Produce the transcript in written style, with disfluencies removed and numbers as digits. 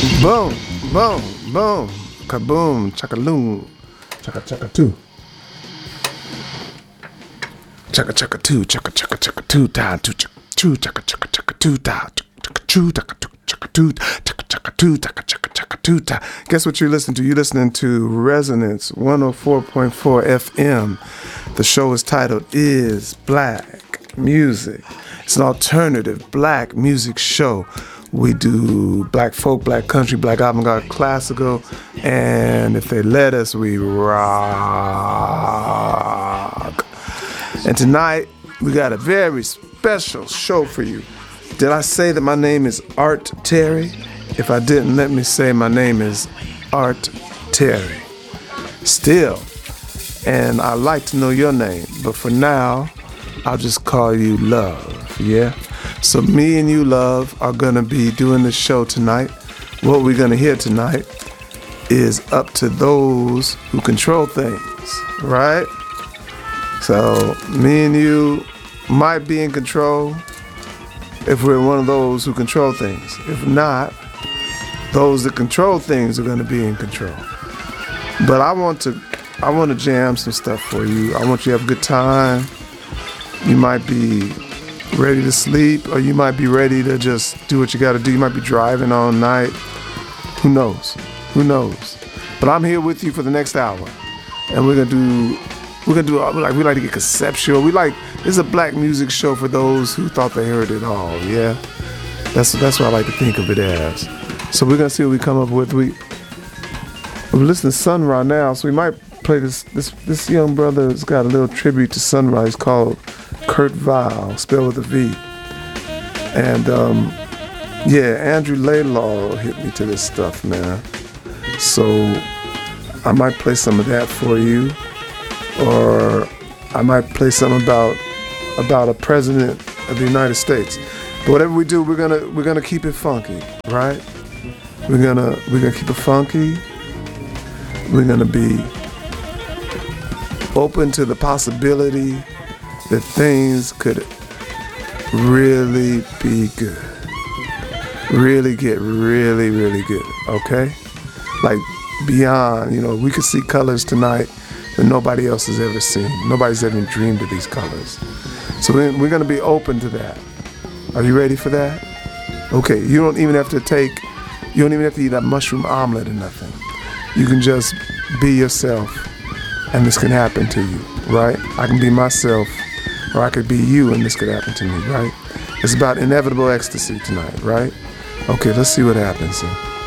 Boom, boom, boom, kaboom, chakaloom, chaka chaka two. Chaka chaka two, chaka chaka chaka two, da two chaka two, chaka chaka chaka two, da chaka two, chaka chaka two, chaka chaka two, chaka chaka chaka two, da. Guess what you're listening to? You're listening to Resonance 104.4 FM. The show is titled Is Black Music. It's an alternative black music show. We do black folk, black country, black avant-garde, classical, and if they let us, we rock. And tonight, we got a very special show for you. Did I say that my name is Art Terry? If I didn't, let me say my name is Art Terry. Still, and I'd like to know your name, but for now, I'll just call you Love, yeah? So me and you, Love, are gonna be doing the show tonight. What we're gonna hear tonight is up to those who control things, right? So me and you might be in control if we're one of those who control things. If not, those that control things are gonna be in control. But I want to jam some stuff for you. I want you to have a good time. You might be ready to sleep, or you might be ready to just do what you got to do. You might be driving all night. Who knows? Who knows? But I'm here with you for the next hour, and we like to get conceptual. This is a black music show for those who thought they heard it all. Yeah, that's what I like to think of it as. So we're gonna see what we come up with. We're listening to Sun Ra now, so we might play this young brother has got a little tribute to Sun Ra. It's called Kurt Vile, spelled with a V. And Andrew Laidlaw hit me to this stuff, man. So I might play some of that for you, or I might play something about a president of the United States. But whatever we do, we're gonna keep it funky, right? We're gonna keep it funky. We're gonna be open to the possibility that things could really be good. Really get really, really good, okay? Like beyond, we could see colors tonight that nobody else has ever seen. Nobody's ever dreamed of these colors. So we're gonna be open to that. Are you ready for that? Okay, you don't even have to eat a mushroom omelet or nothing. You can just be yourself, and this can happen to you, right? I can be myself, or I could be you, and this could happen to me, right? It's about inevitable ecstasy tonight, right? Okay, let's see what happens then.